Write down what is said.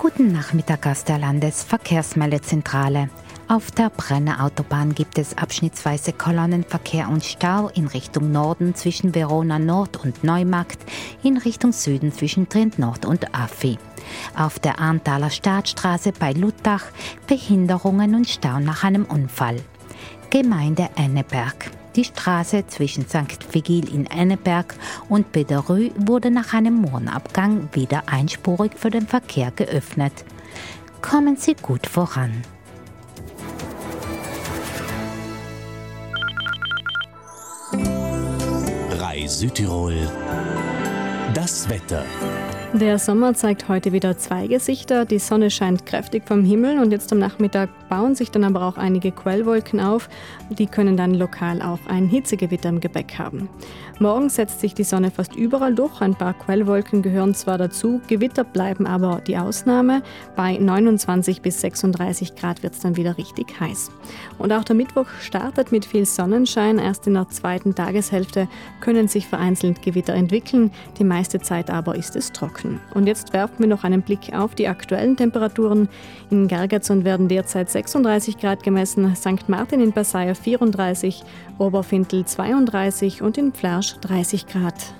Guten Nachmittag aus der Landesverkehrsmeldezentrale. Auf der Brenner Autobahn gibt es abschnittsweise Kolonnenverkehr und Stau in Richtung Norden zwischen Verona Nord und Neumarkt, in Richtung Süden zwischen Trient Nord und Affi. Auf der Arntaler Staatsstraße bei Luttach Behinderungen und Stau nach einem Unfall. Gemeinde Enneberg. Die Straße zwischen St. Vigil in Enneberg und Bederü wurde nach einem Mondabgang wieder einspurig für den Verkehr geöffnet. Kommen Sie gut voran. Rai Südtirol. Das Wetter. Der Sommer zeigt heute wieder zwei Gesichter. Die Sonne scheint kräftig vom Himmel und jetzt am Nachmittag bauen sich dann aber auch einige Quellwolken auf. Die können dann lokal auch ein Hitzegewitter im Gepäck haben. Morgen setzt sich die Sonne fast überall durch. Ein paar Quellwolken gehören zwar dazu, Gewitter bleiben aber die Ausnahme. Bei 29 bis 36 Grad wird es dann wieder richtig heiß. Und auch der Mittwoch startet mit viel Sonnenschein. Erst in der zweiten Tageshälfte können sich vereinzelt Gewitter entwickeln. Die meiste Zeit aber ist es trocken. Und jetzt werfen wir noch einen Blick auf die aktuellen Temperaturen. In Gergertsund werden derzeit 36 Grad gemessen, St. Martin in Passaia 34, Oberfintel 32 und in Plersch 30 Grad.